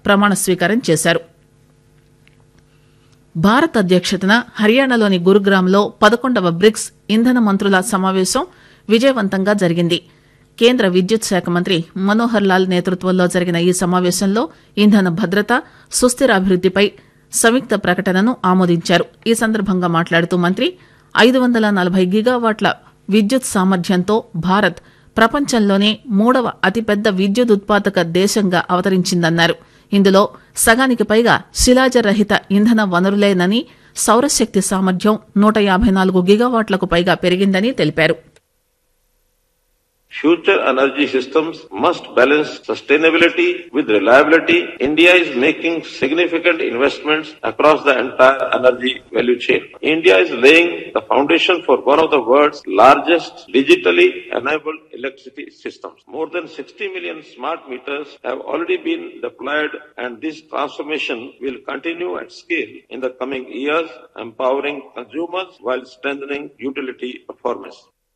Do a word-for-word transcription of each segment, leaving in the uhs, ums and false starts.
ప్రమాణ స్వీకారం చేశారు. భారత్ అధ్యక్షతన హర్యానాలోని గురుగ్రామ్లో పదకొండవ బ్రిక్స్ ఇంధన మంత్రుల సమావేశం విజయవంతంగా జరిగింది. కేంద్ర విద్యుత్ శాఖ మంత్రి మనోహర్ లాల్ నేతృత్వంలో జరిగిన ఈ సమావేశంలో ఇంధన భద్రత, సుస్థిర అభివృద్దిపై సంయుక్త ప్రకటనను ఆమోదించారు. ఈ సందర్భంగా మాట్లాడుతూ మంత్రి ఐదు వందల నలభై గిగావాట్ల విద్యుత్ సామర్థ్యంతో భారత్ ప్రపంచంలోనే మూడవ అతిపెద్ద విద్యుత్ ఉత్పాదక దేశంగా అవతరించిందన్నారు. ఇందులో సగానికి పైగా శిలాజరహిత ఇంధన వనరులేనని, సౌరశక్తి సామర్థ్యం నూట యాభై నాలుగు గిగావాట్లకు పైగా పెరిగిందని తెలిపారు. Future energy systems must balance sustainability with reliability. India is making significant investments across the entire energy value chain. India is laying the foundation for one of the world's largest digitally enabled electricity systems. More than sixty million smart meters have already been deployed, and this transformation will continue at scale in the coming years, empowering consumers while strengthening utility performance.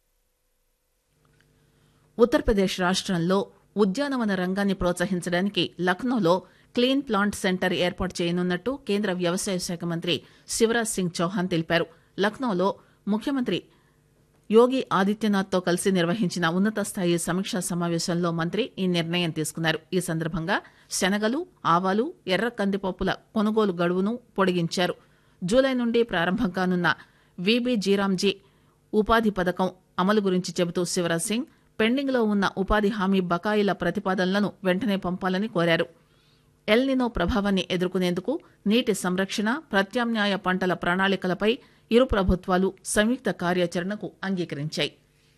Uttar Pradesh రాష్టంలో ఉద్యానవన రంగాన్ని ప్రోత్సహించడానికి లక్నోలో clean plant centre ఏర్పాటు చేయనున్నట్టు కేంద్ర వ్యవసాయ శాఖ మంత్రి శివరాజ్ సింగ్ చౌహాన్ తెలిపారు. లక్నోలో ముఖ్యమంత్రి యోగి ఆదిత్యనాథ్తో కలిసి నిర్వహించిన ఉన్నత స్థాయి సమీక్షా సమావేశంలో మంత్రి ఈ నిర్ణయం తీసుకున్నారు. ఈ సందర్భంగా శనగలు, ఆవాలు, ఎర్ర కందిపప్పుల కొనుగోలు గడువును పొడిగించారు. జూలై నుండి ప్రారంభం కానున్న వీబీ జీరాంజీ ఉపాధి పథకం అమలు గురించి చెబుతూ శివరాజ్ సింగ్ పెండింగ్ లో ఉన్న ఉపాధి హామీ బకాయిల ప్రతిపాదనలను వెంటనే పంపాలని కోరారు. ఎల్నినో ప్రభావాన్ని ఎదుర్కొనేందుకు నీటి సంరక్షణ, ప్రత్యామ్నాయ పంటల ప్రణాళికలపై ఇరు ప్రభుత్వాలు సంయుక్త కార్యాచరణకు అంగీకరించాయి.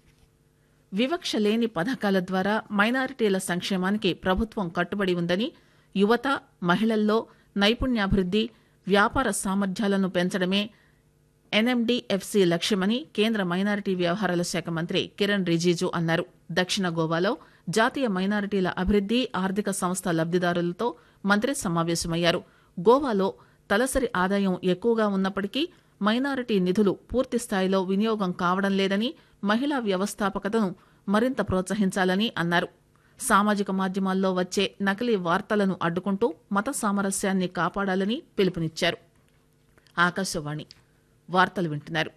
వివక్ష లేని పథకాల ద్వారా మైనారిటీల సంక్షేమానికి ప్రభుత్వం కట్టుబడి ఉందని, యువత, మహిళల్లో నైపుణ్యాభివృద్ది, వ్యాపార సామర్థ్యాలను పెంచడమే ఎన్ఎండిఎఫ్సి లక్ష్యమని కేంద్ర మైనారిటీ వ్యవహారాల శాఖ మంత్రి కిరణ్ రిజిజు అన్నారు. దక్షిణ గోవాలో జాతీయ మైనారిటీల అభివృద్ది, ఆర్థిక సంస్థ లబ్దిదారులతో మంత్రి సమావేశమయ్యారు. గోవాలో తలసరి ఆదాయం ఎక్కువగా ఉన్నప్పటికీ మైనారిటీ నిధులు పూర్తి స్థాయిలో వినియోగం కావడం లేదని, మహిళా వ్యవస్థాపకతను మరింత ప్రోత్సహించాలని అన్నారు. సామాజిక మాధ్యమాల్లో వచ్చే నకిలీ వార్తలను అడ్డుకుంటూ మత సామరస్యాన్ని కాపాడాలని పిలుపునిచ్చారు. ఆకాశవాణి వార్తలు వింటున్నారు.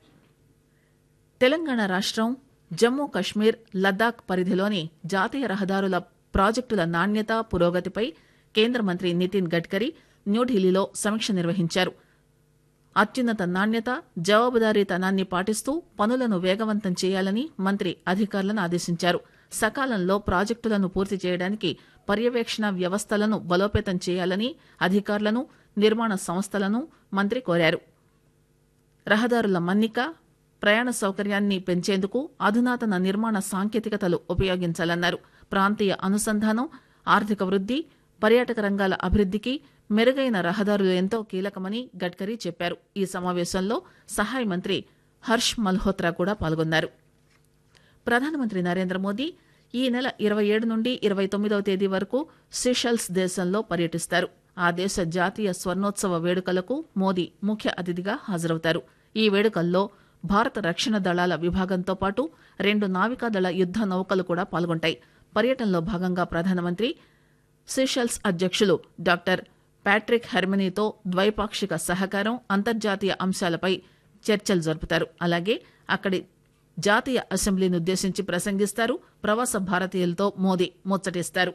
తెలంగాణ రాష్టం జమ్మూ కశ్మీర్, లద్దాఖ్ పరిధిలోని జాతీయ రహదారుల ప్రాజెక్టుల నాణ్యత, పురోగతిపై కేంద్ర మంత్రి నితిన్ గడ్కరీ న్యూఢిల్లీలో సమీక్ష నిర్వహించారు. అత్యున్నత నాణ్యత, జవాబుదారీతనాన్ని పాటిస్తూ పనులను వేగవంతం చేయాలని మంత్రి అధికారులను ఆదేశించారు. సకాలంలో ప్రాజెక్టులను పూర్తి చేయడానికి పర్యవేక్షణ వ్యవస్థలను బలోపేతం చేయాలని అధికారులను, నిర్మాణ సంస్థలను మంత్రి కోరారు. రహదారుల మన్నిక, ప్రయాణ సౌకర్యాన్ని పెంచేందుకు అధునాతన నిర్మాణ సాంకేతికతలు ఉపయోగించాలన్నారు. ప్రాంతీయ అనుసంధానం, ఆర్థిక వృద్ది, పర్యాటక రంగాల అభివృద్దికి మెరుగైన రహదారులు ఎంతో కీలకమని గడ్కరీ చెప్పారు. ఈ సమావేశంలో సహాయ మంత్రి హర్ష్ మల్హోత్రా కూడా పాల్గొన్నారు. ప్రధానమంత్రి నరేంద్ర మోదీ ఈ నెల ఇరవై ఏడు నుండి ఇరవై తొమ్మిదవ తేదీ వరకు సిషెల్స్ దేశంలో పర్యటిస్తారు. ఆ దేశ జాతీయ స్వర్ణోత్సవ వేడుకలకు మోదీ ముఖ్య అతిథిగా హాజరవుతారు. ఈ వేడుకల్లో భారత రక్షణ దళాల విభాగంతో పాటు రెండు నావికాదళ యుద్ద నౌకలు కూడా పాల్గొంటాయి. పర్యటనలో భాగంగా ప్రధానమంత్రి సిషెల్స్ అధ్యక్షులు డాక్టర్ ప్యాట్రిక్ హెర్మనీతో ద్వైపాక్షిక సహకారం, అంతర్జాతీయ అంశాలపై చర్చలు జరుపుతారు. అలాగే అక్కడి జాతీయ అసెంబ్లీని ఉద్దేశించి ప్రసంగిస్తారు. ప్రవాస భారతీయులతో మోదీ ముచ్చటిస్తారు.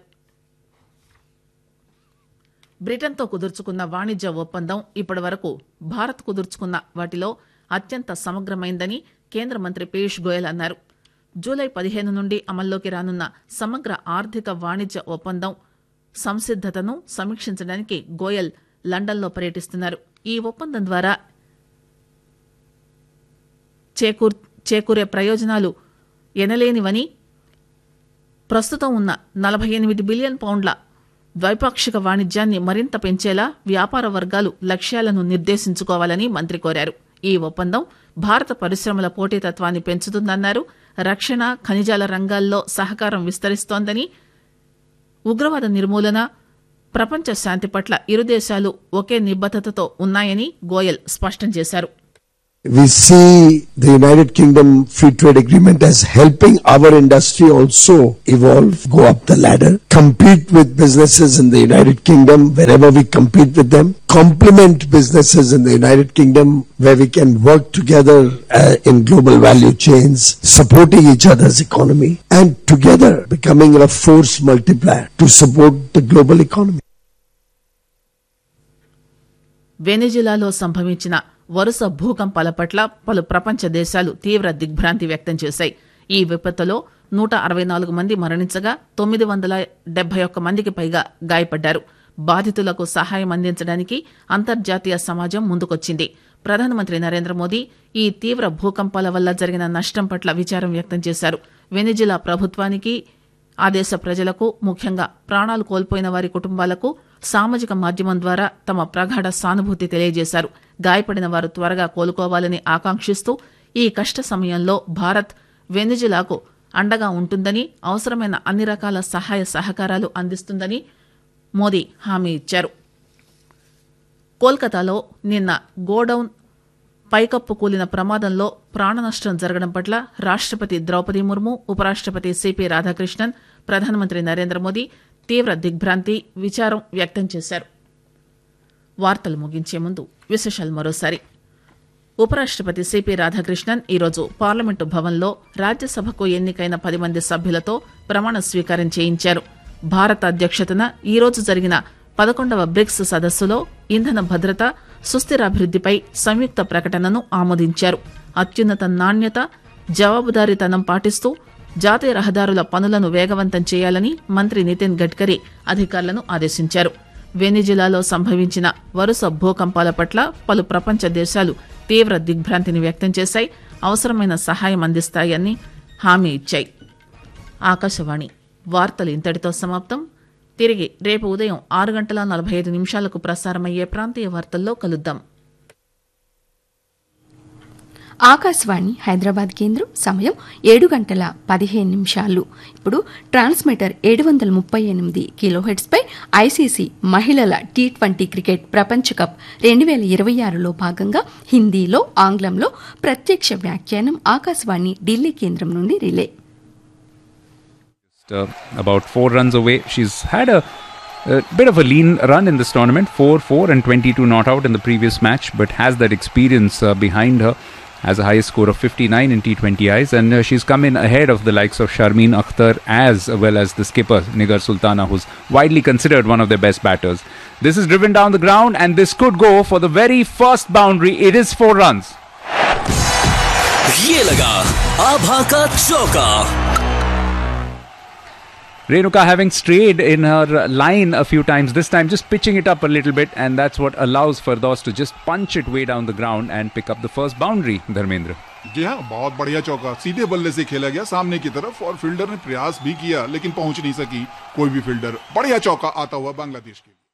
బ్రిటన్తో కుదుర్చుకున్న వాణిజ్య ఒప్పందం ఇప్పటి వరకు భారత్ కుదుర్చుకున్న వాటిలో అత్యంత సమగ్రమైందని కేంద్ర మంత్రి పీయూష్ గోయల్ అన్నారు. జూలై పదిహేను నుండి అమల్లోకి రానున్న సమగ్ర ఆర్థిక వాణిజ్య ఒప్పందం సంసిద్దతను సమీక్షించడానికి గోయల్ లండన్లో పర్యటిస్తున్నారు. ఈ ఒప్పందం ద్వారా చేకూర్ చేకూరే ప్రయోజనాలు ఎనలేనివని, ప్రస్తుతం ఉన్న నలభై ఎనిమిది బిలియన్ పౌండ్ల ద్వైపాక్షిక వాణిజ్యాన్ని మరింత పెంచేలా వ్యాపార వర్గాలు లక్ష్యాలను నిర్దేశించుకోవాలని మంత్రి కోరారు. ఈ ఒప్పందం భారత పరిశ్రమల పోటీతత్వాన్ని పెంచుతుందన్నారు. రక్షణ, ఖనిజాల రంగాల్లో సహకారం విస్తరిస్తోందని, ఉగ్రవాద నిర్మూలన, ప్రపంచ శాంతి పట్ల ఇరు దేశాలు ఒకే నిబద్దతతో ఉన్నాయని గోయల్ స్పష్టం చేశారు. We see the United Kingdom Free Trade Agreement as helping our industry also evolve, go up the ladder, compete with businesses in the United Kingdom wherever we compete with them, complement businesses in the United Kingdom where we can work together uh, in global value chains, supporting each other's economy, and together becoming a force multiplier to support the global economy. వెనిజులాలో సంభవించిన వరుస భూకంపాల పట్ల పలు ప్రపంచ దేశాలు తీవ్ర దిగ్భ్రాంతి వ్యక్తం చేశాయి. ఈ విపత్తులో నూట అరవై నాలుగు మంది మరణించగా తొమ్మిది వందల డెబ్బై ఒక్క మందికి పైగా గాయపడ్డారు. బాధితులకు సహాయం అందించడానికి అంతర్జాతీయ సమాజం ముందుకొచ్చింది. ప్రధానమంత్రి నరేంద్ర మోదీ ఈ తీవ్ర భూకంపాల వల్ల జరిగిన నష్టం పట్ల విచారం వ్యక్తం చేశారు. వెనిజులా ప్రభుత్వానికి, ఆ దేశ ప్రజలకు, ముఖ్యంగా ప్రాణాలు కోల్పోయిన వారి కుటుంబాలకు సామాజిక మాధ్యమం ద్వారా తమ ప్రగాఢ సానుభూతి తెలియజేశారు. గాయపడిన వారు త్వరగా కోలుకోవాలని ఆకాంక్షిస్తూ ఈ కష్ట సమయంలో భారత్ వెనిజులాకు అండగా ఉంటుందని, అవసరమైన అన్ని రకాల సహాయ సహకారాలు అందిస్తుందని మోదీ హామీ ఇచ్చారు. కోల్కతాలో నిన్న గోడౌన్ పైకప్పు కూలిన ప్రమాదంలో ప్రాణనష్టం జరగడం పట్ల రాష్టపతి ద్రౌపది ముర్ము, ఉపరాష్టపతి సిపి రాధాకృష్ణన్, ప్రధానమంత్రి నరేంద్ర మోదీ తీవ్ర దిగ్భ్రాంతి, విచారం వ్యక్తం చేశారు. వార్తలు ముగించే ముందు విశేషాలు మరోసారి. ఉపరాష్టపతి సిపి రాధాకృష్ణన్ ఈరోజు పార్లమెంటు భవన్లో రాజ్యసభకు ఎన్నికైన పది మంది సభ్యులతో ప్రమాణ స్వీకారం చేయించారు. భారత అధ్యక్షతన ఈరోజు జరిగిన పదకొండవ బ్రిక్స్ సదస్సులో ఇంధన భద్రత, సుస్థిరాభివృద్దిపై సంయుక్త ప్రకటనను ఆమోదించారు. అత్యున్నత నాణ్యత, జవాబుదారీతనం పాటిస్తూ జాతీయ రహదారుల పనులను వేగవంతం చేయాలని మంత్రి నితిన్ గడ్కరీ అధికారులను ఆదేశించారు. వెనిజులాలో సంభవించిన వరుస భూకంపాల పట్ల పలు ప్రపంచ దేశాలు తీవ్ర దిగ్భ్రాంతిని వ్యక్తం చేశాయి. అవసరమైన సహాయం అందిస్తాయని హామీ ఇచ్చాయి. ఆకాశవాణి వార్తలు ఇంతటితో సమాప్తం. తిరిగి రేపు ఉదయం ఆరు గంటల నలభై ఐదు నిమిషాలకు ప్రసారమయ్యే ప్రాంతీయ వార్తల్లో కలుద్దాం. ఆకాశవాణి హైదరాబాద్ కేంద్రం సమయం ఏడు గంటల పదిహేను నిమిషాలు. ఇప్పుడు ట్రాన్స్మిటర్ ఏడు వందల ముప్పై ఎనిమిది కిలోహెర్ట్స్ పై ఐసీసీ మహిళల టీ ట్వంటీ క్రికెట్ ప్రపంచ కప్ రెండు వేల ఇరవై ఆరులో భాగంగా హిందీలో, ఆంగ్లంలో ప్రత్యక్ష వ్యాఖ్యానం ఆకాశవాణి ఢిల్లీ కేంద్రం నుండి relay. Uh, about four runs away. She's had a, a bit of a lean run in this tournament, four four and twenty-two not out in the previous match, but has that experience uh, behind her, has a highest score of fifty-nine in T twenty Is, and uh, she's come in ahead of the likes of Sharmeen Akhtar as well as the skipper Nigar Sultana, who's widely considered one of their best batters. This is driven down the ground and this could go for the very first boundary. It is four runs. ये लगा आभा का चौका. Renuka having strayed in her line a few times, this time just pitching it up a little bit, and that's what allows Firdaus to just punch it way down the ground and pick up the first boundary. Dharmendra. जी हाँ, बहुत बढ़िया चौका सीधे बल्ले से खेला गया सामने की तरफ और फील्डर ने प्रयास भी किया लेकिन पहुंच नहीं सकी कोई भी फील्डर. बढ़िया चौका आता हुआ बांग्लादेश के लिए.